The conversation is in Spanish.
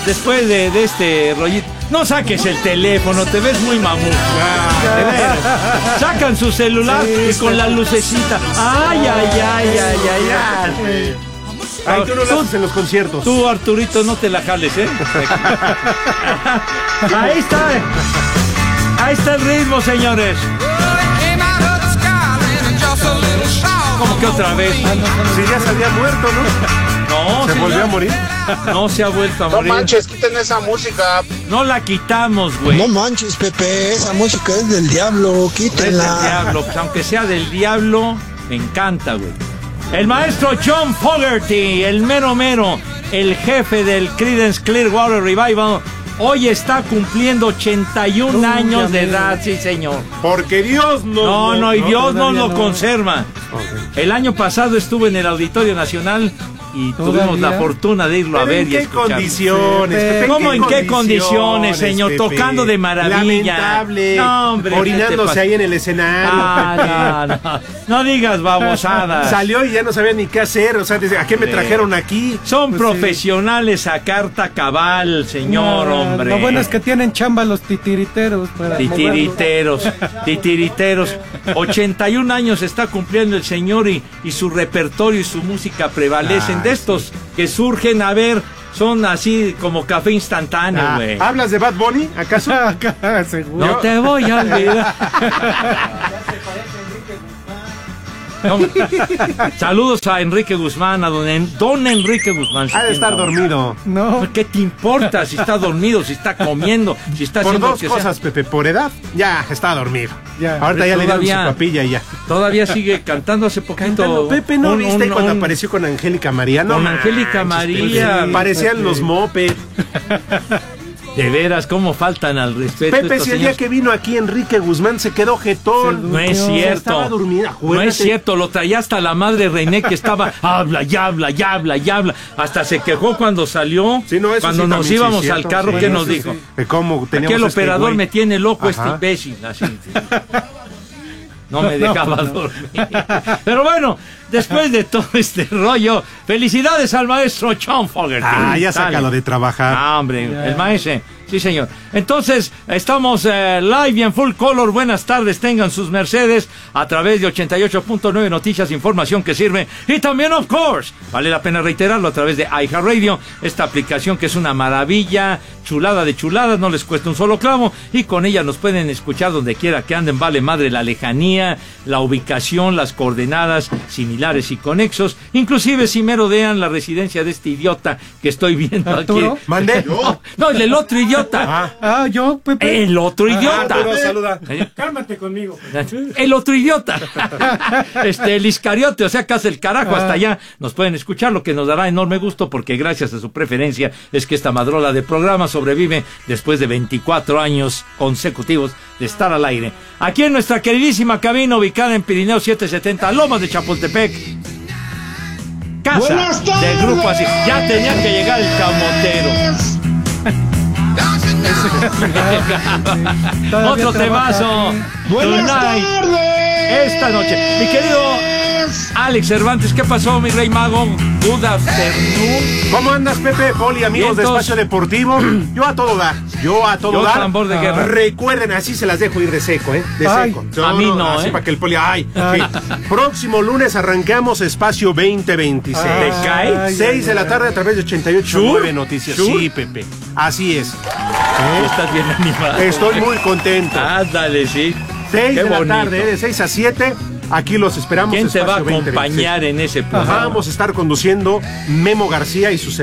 después de este rollito, no saques el teléfono, te ves muy mamuco. Sacan su celular y con la lucecita. Ay. Ay, tú no lo haces en los conciertos. Tú, Arturito, no te la jales, ¿eh? Ahí está el ritmo, señores. ¿Cómo que otra vez? Si ya se había muerto, ¿no? No, ¿Se volvió a morir? No se ha vuelto a morir. No manches, quiten esa música. No la quitamos, güey. No manches, Pepe, esa música es del diablo, quítenla. Es del diablo, pues aunque sea del diablo, me encanta, güey. El maestro John Fogerty, el mero, el jefe del Creedence Clearwater Revival, hoy está cumpliendo 81 años de edad, sí, señor. Porque Dios no, y Dios nos lo conserva. Okay. El año pasado estuve en el Auditorio Nacional y tuvimos la fortuna de irlo a ver y escuchar. ¿En qué condiciones, Pepe? ¿Cómo en qué condiciones, señor? Pepe? Tocando de maravilla. Lamentable. No, hombre, orinándose ahí en el escenario. No digas babosadas. Salió y ya no sabía ni qué hacer. O sea, ¿a qué me trajeron aquí? Son profesionales a carta cabal, señor, hombre. Lo bueno es que tienen chamba los titiriteros. Titiriteros. 81 años está cumpliendo el señor y su repertorio y su música prevalecen. De estos que surgen, a ver, son así como café instantáneo, güey. ¿Hablas de Bad Bunny, acaso? Seguro. No te voy a olvidar. No. Saludos a Enrique Guzmán, a don Enrique Guzmán. Ha de estar dormido. No. ¿Qué te importa si está dormido, si está comiendo, si está por haciendo dos cosas, Pepe? Por edad, ya está dormido. Ya. Ahorita ya le dieron su papilla y ya. Todavía sigue cantando hace poquito. Cantando. Pepe, ¿no viste cuando apareció con Angélica María? No, con Angélica María. Parecían los Moped. De veras, cómo faltan al respeto. Pepe, si el día que vino aquí Enrique Guzmán se quedó jetón. No es cierto. Estaba dormida, no es cierto, lo traía hasta la madre René que estaba habla. Hasta se quejó cuando salió. Sí, no, cuando nos íbamos al carro, ¿qué nos dijo? ¿Cómo teníamos aquí el operador me tiene loco, este imbécil. Así. No me dejaba dormir. Pero bueno, después de todo este rollo, felicidades al maestro John Fogerty. Ya sácalo de trabajar. Hombre, el maestro. Sí, señor. Entonces, estamos live y en full color. Buenas tardes, tengan sus mercedes a través de 88.9 Noticias, información que sirve. Y también, of course, vale la pena reiterarlo, a través de iHeartRadio, esta aplicación que es una maravilla, chulada de chuladas, no les cuesta un solo clavo, y con ella nos pueden escuchar donde quiera que anden, vale madre la lejanía, la ubicación, las coordenadas similares y conexos, inclusive si merodean la residencia de este idiota que estoy viendo ¿Arturo? aquí. ¿Mandé? No, el otro idiota. Yo, Pepe. El otro idiota. Arturo, saluda. Cálmate conmigo. El otro idiota. El Iscariote, o sea, que hace el carajo hasta allá. Nos pueden escuchar, lo que nos dará enorme gusto, porque gracias a su preferencia es que esta madrola de programa sobrevive después de 24 años consecutivos de estar al aire. Aquí en nuestra queridísima cabina, ubicada en Pirineo 770, Lomas de Chapultepec. Casa del grupo así. Ya tenía que llegar el camotero. Otro temazo. Buenas tardes. Esta noche. Mi querido Alex Cervantes, ¿qué pasó, mi rey mago? Good afternoon. ¿Cómo andas, Pepe, Poli, amigos de Espacio Deportivo? Yo a todo dar. Yo dar. Tambor de guerra. Recuerden, así se las dejo ir de seco, ¿eh? De seco. A mí no, así para que el Poli... Sí. Próximo lunes arrancamos Espacio 2026. ¿Te cae? 6 de la tarde a través de 88.9 Noticias. Sí, Pepe. Así es. Estás bien animado. Estoy muy contento. Ándale, sí. 6 de la tarde, de 6 a 7. Aquí los esperamos. ¿Quién te va a acompañar en ese programa? Vamos a estar conduciendo Memo García y su